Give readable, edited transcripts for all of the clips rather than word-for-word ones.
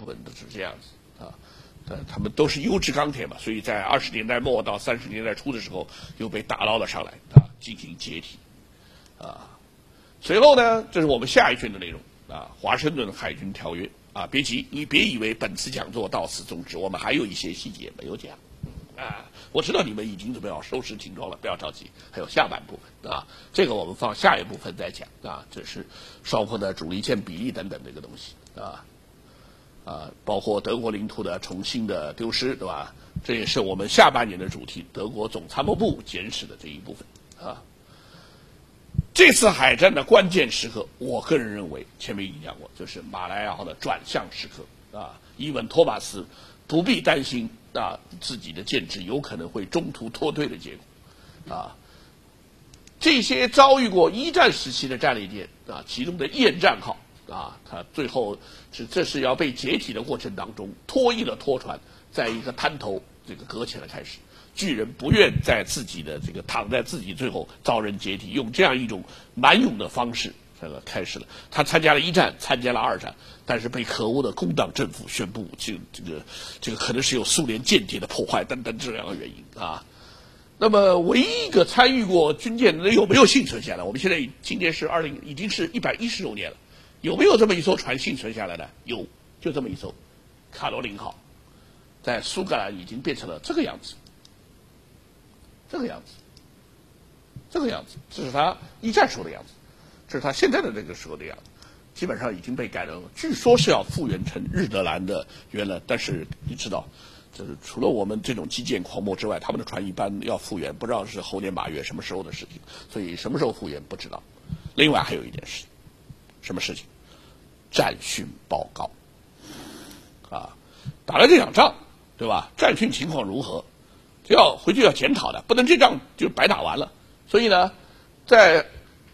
部分都是这样子啊。他们都是优质钢铁嘛，所以在20年代末到30年代初的时候又被打捞了上来啊，进行解体啊。随后呢，这是我们下一卷的内容啊，华盛顿海军条约啊。别急，你别以为本次讲座到此终止，我们还有一些细节没有讲啊。我知道你们已经准备好收拾行装了，不要着急，还有下半部分啊，这个我们放下一部分再讲啊。这是双方的主力舰比例等等这个东西啊。包括德国领土的重新的丢失，对吧？这也是我们下半年的主题，德国总参谋部简史的这一部分啊。这次海战的关键时刻，我个人认为，前面已经讲过，就是马来亚号的转向时刻啊。伊文托马斯不必担心啊，自己的舰只有可能会中途脱队的结果啊。这些遭遇过一战时期的战列舰啊，其中的雁战号。啊，他最后这是要被解体的过程当中，脱役了拖船，在一个滩头这个搁浅了开始。巨人不愿在自己的这个躺在自己最后遭人解体，用这样一种蛮勇的方式，这个开始了。他参加了一战，参加了二战，但是被可恶的工党政府宣布，这个可能是有苏联间谍的破坏等等这样的原因啊。那么，唯一一个参与过军舰的有没有幸存下来？我们现在今年是已经是116年了。有没有这么一艘船幸存下来的？有，就这么一艘，卡罗琳号，在苏格兰已经变成了这个样子，这个样子，这个样子，这是他一战时候的样子，这是他现在的这个时候的样子，基本上已经被改良了。据说是要复原成日德兰的原来，但是你知道，就是除了我们这种基建狂魔之外，他们的船一般要复原，不知道是猴年马月什么时候的事情，所以什么时候复原不知道。另外还有一件事。什么事情？战训报告啊，打了这场仗，对吧？战训情况如何？回去要检讨的，不能这仗就白打完了。所以呢，在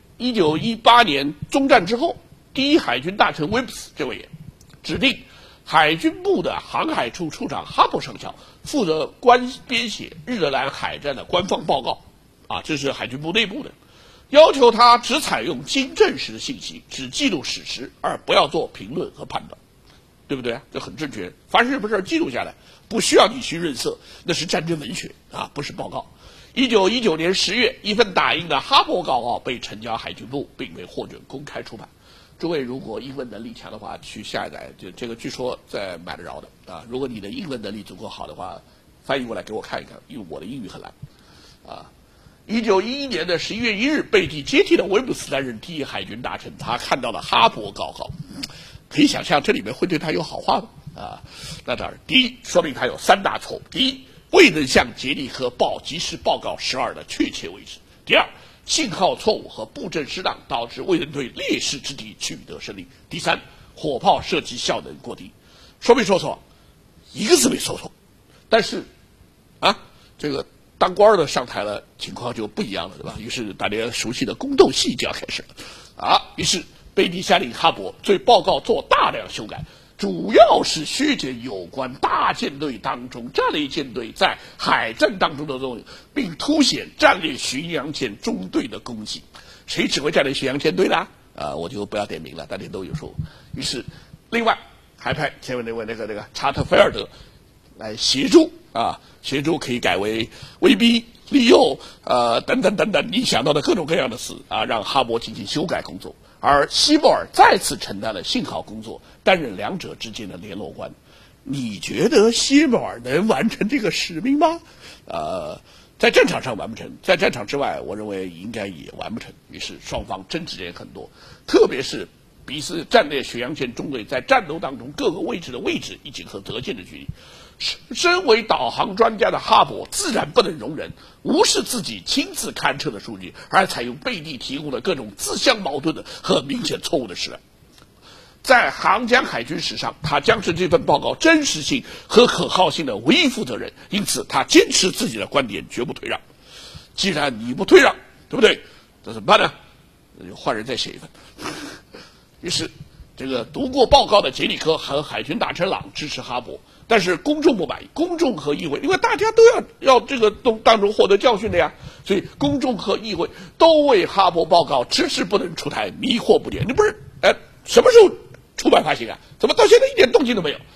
1918年中战之后，第一海军大臣威布斯这位也指定海军部的航海处处长哈珀上校负责编写日德兰海战的官方报告啊，这是海军部内部的。要求他只采用经证实的信息，只记录史实，而不要做评论和判断，对不对啊？这很正确。凡是什么事记录下来，不需要你去润色，那是战争文学啊，不是报告。1919年10月，一份打印的哈珀报告被呈交海军部，并被获准公开出版。诸位如果英文能力强的话，去下载，就这个据说在买得着的啊。如果你的英文能力足够好的话，翻译过来给我看一看，因为我的英语很烂啊。1911年的11月1日，被接替的威布斯担任第一海军大臣，他看到了哈珀报告，可以想象这里面会对他有好话吗？啊，那当然，第一，说明他有3大错误：第一，未能向杰里科及时报告12的确切位置；第二，信号错误和布阵失当，导致卫人队劣势之敌取得胜利；第三，火炮射击效能过低。说没说错？一个字没说错。但是，啊，这个。当官的上台了，情况就不一样了，对吧？于是大家熟悉的宫斗戏就要开始了，啊！于是贝蒂下令哈珀对报告做大量修改，主要是削减有关大舰队当中战列舰队在海战当中的作用，并凸显战列巡洋舰中队的功绩。谁指挥战列巡洋舰队呢？我就不要点名了，大家都有说。于是，另外还派前面那位查特菲尔德来协助。协助可以改为威逼、利诱，等等等等，你想到的各种各样的词啊，让哈珀进行修改工作，而希莫尔再次承担了信号工作，担任两者之间的联络官。你觉得希莫尔能完成这个使命吗？在战场上完不成，在战场之外，我认为应该也完不成。于是双方争执也很多，特别是彼此战列巡洋舰中队在战斗当中各个位置的位置以及和德舰的距离。身为导航专家的哈珀自然不能容忍无视自己亲自勘测的数据，而采用贝蒂提供的各种自相矛盾的和明显错误的示范。在航江海军史上，他将是这份报告真实性和可靠性的唯一负责人，因此他坚持自己的观点，绝不退让。既然你不退让，对不对？那怎么办呢？换人再写一份。于是这个读过报告的杰里科和海军大臣朗支持哈珀，但是公众不满意，公众和议会，因为大家都要这个当中获得教训的呀，所以公众和议会都为哈珀报告迟迟不能出台，迷惑不解。你不是什么时候出版发行啊？怎么到现在一点动静都没有？